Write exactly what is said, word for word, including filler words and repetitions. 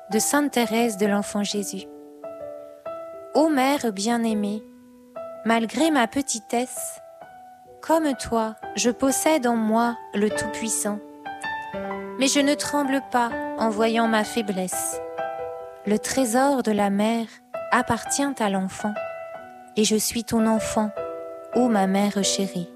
de Sainte Thérèse de l'Enfant Jésus. Ô Mère bien-aimée, malgré ma petitesse, comme toi, je possède en moi le Tout-Puissant. Mais je ne tremble pas en voyant ma faiblesse. Le trésor de la mère appartient à l'enfant, et je suis ton enfant, ô ma mère chérie.